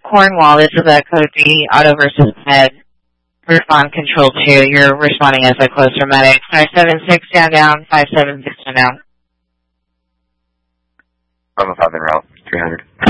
Cornwall, this is a code D, auto versus med. Respond control 2. You're responding as a closer medic. 576 down, 576 down. I'm a 5 en route, 300.